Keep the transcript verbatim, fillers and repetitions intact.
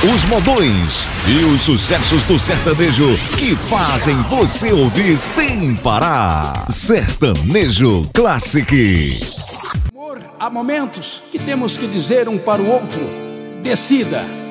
os modões e os sucessos do sertanejo que fazem você ouvir sem parar. Sertanejo Classic. Amor, há momentos que temos que dizer um para o outro: decida.